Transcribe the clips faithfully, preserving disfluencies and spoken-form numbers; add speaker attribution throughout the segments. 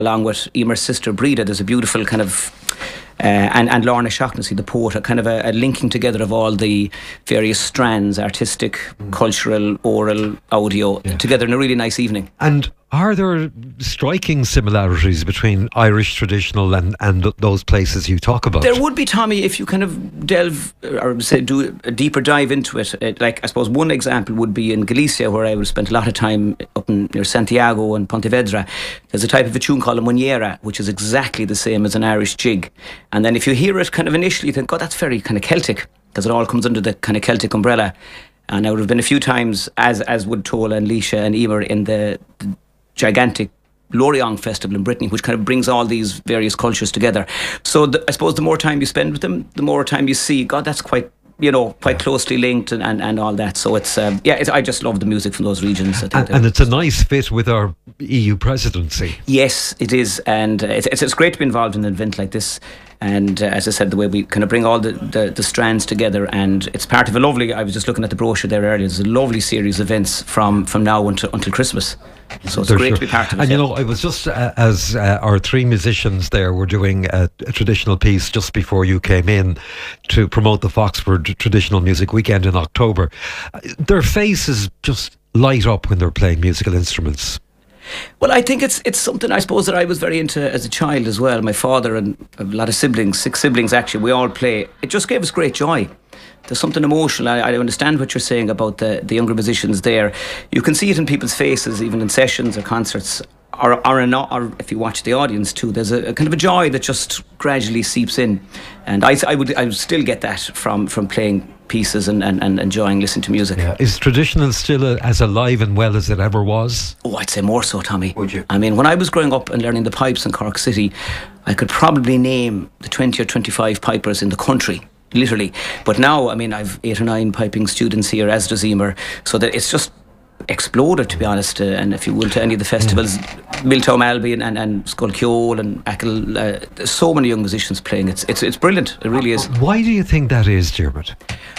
Speaker 1: along with Emer's sister Breda. There's a beautiful kind of Uh, and, and Lorna Shaughnessy, the poet, a kind of a, a linking together of all the various strands, artistic, mm. cultural, oral, audio, yeah. together in a really nice evening.
Speaker 2: And are there striking similarities between Irish traditional and, and those places you talk about?
Speaker 1: There would be, Tommy, if you kind of delve, or say do a deeper dive into it. it like, I suppose one example would be in Galicia, where I would spent a lot of time up in, near Santiago and Pontevedra. There's a type of a tune called a muñeira, which is exactly the same as an Irish jig. And then if you hear it kind of initially, you think, God, that's very kind of Celtic, because it all comes under the kind of Celtic umbrella. And I would have been a few times, as as would Tola and Leisha and Emer, in the, the gigantic Lorient Festival in Brittany, which kind of brings all these various cultures together. So the, I suppose the more time you spend with them, the more time you see, God, that's quite, you know, quite yeah. closely linked and, and, and all that. So it's, um, yeah, it's, I just love the music from those regions. I think
Speaker 2: and, and it's a nice fit with our E U presidency.
Speaker 1: Yes, it is. And uh, it's, it's, it's great to be involved in an event like this. And uh, as I said, the way we kind of bring all the, the, the strands together, and it's part of a lovely, I was just looking at the brochure there earlier, there's a lovely series of events from, from now until, until Christmas. So it's For great sure. to be part of it.
Speaker 2: And you know, I was just, uh, as uh, our three musicians there were doing a, a traditional piece just before you came in to promote the Foxford Traditional Music Weekend in October, uh, their faces just light up when they're playing musical instruments.
Speaker 1: Well, I think it's it's something, I suppose, that I was very into as a child as well. My father and a lot of siblings, six siblings actually, we all play. It just gave us great joy. There's something emotional. I, I understand what you're saying about the, the younger musicians there. You can see it in people's faces, even in sessions or concerts, or, or, in, or if you watch the audience too. There's a, a kind of a joy that just gradually seeps in. And I, I would I would still get that from, from playing pieces and, and, and enjoying listening to music.
Speaker 2: Yeah. Is traditional still a, as alive and well as it ever was?
Speaker 1: Oh, I'd say more so, Tommy.
Speaker 2: Would you?
Speaker 1: I mean, when I was growing up and learning the pipes in Cork City, I could probably name the twenty or twenty-five pipers in the country, literally. But now, I mean, I've eight or nine piping students here, as does Emer, so that it's just exploded, to be honest. Uh, and if you will to any of the festivals, mm. Milltown Albion and, and Sculkjol and Achill, uh, there's so many young musicians playing. It's it's it's brilliant. It really is.
Speaker 2: Why do you think that is, Dermot?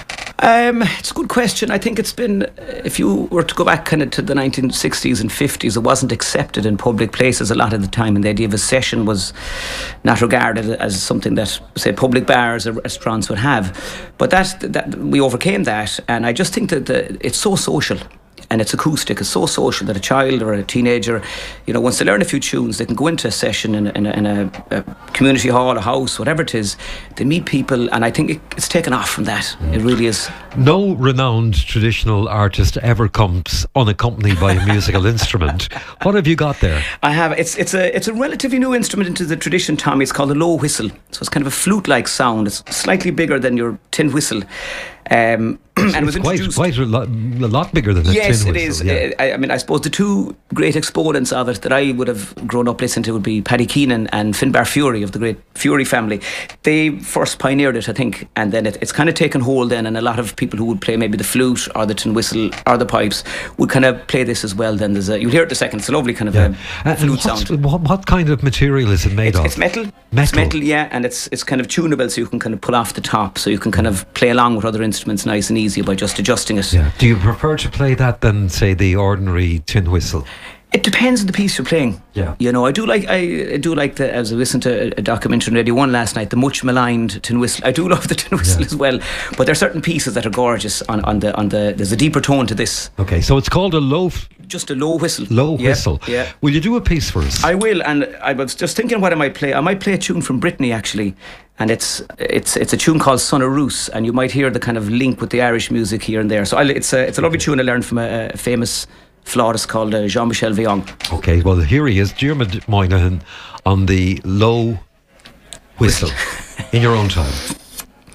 Speaker 1: Um, it's a good question. I think it's been, if you were to go back kind of to the nineteen sixties and fifties, it wasn't accepted in public places a lot of the time, and the idea of a session was not regarded as something that, say, public bars or restaurants would have. But that, that we overcame that, and I just think that the, it's so social. And it's acoustic, it's so social that a child or a teenager, you know, once they learn a few tunes, they can go into a session in a, in a, in a, a community hall, a house, whatever it is. They meet people, and I think it, it's taken off from that. Mm. It really is.
Speaker 2: No renowned traditional artist ever comes unaccompanied by a musical instrument. What have you got there?
Speaker 1: I have. It's it's a it's a relatively new instrument into the tradition, Tommy. It's called a low whistle. So it's kind of a flute-like sound. It's slightly bigger than your tin whistle. Um,
Speaker 2: and it was quite, quite a, lot, a lot bigger than a
Speaker 1: yes,
Speaker 2: tin
Speaker 1: it
Speaker 2: whistle.
Speaker 1: is.
Speaker 2: Yeah.
Speaker 1: I, I mean, I suppose the two great exponents of it that I would have grown up listening to would be Paddy Keenan and Finbar Fury of the great Fury family. They first pioneered it, I think, and then it, it's kind of taken hold then, and a lot of people who would play maybe the flute or the tin whistle or the pipes would kind of play this as well. Then there's a, you'll hear it in a second. It's a lovely kind of yeah. a flute sound.
Speaker 2: What, what kind of material is it made
Speaker 1: it's,
Speaker 2: of?
Speaker 1: It's metal.
Speaker 2: Metal.
Speaker 1: It's metal, yeah, and it's it's kind of tunable, so you can kind of pull off the top, so you can kind of play along with other instruments nice and easy by just adjusting it.
Speaker 2: Yeah. Do you prefer to play that than, say, the ordinary tin whistle?
Speaker 1: It depends on the piece you're playing.
Speaker 2: Yeah.
Speaker 1: You know, I do like I, I do like the, as I listened to a documentary on Radio One last night, the much maligned tin whistle. I do love the tin whistle yeah. as well. But there are certain pieces that are gorgeous on, on the on the there's a deeper tone to this.
Speaker 2: Okay, so it's called a low f-
Speaker 1: just a low whistle.
Speaker 2: Low
Speaker 1: yeah,
Speaker 2: whistle.
Speaker 1: Yeah.
Speaker 2: Will you do a piece for us?
Speaker 1: I will, and I was just thinking what I might play. I might play a tune from Brittany actually. And it's it's it's a tune called Son of Roos, and you might hear the kind of link with the Irish music here and there. So I'll, it's a it's a lovely tune I learned from a, a famous flautist called uh, Jean-Michel Vion.
Speaker 2: Okay, well here he is, Dermot Moynihan on the low whistle in your own time.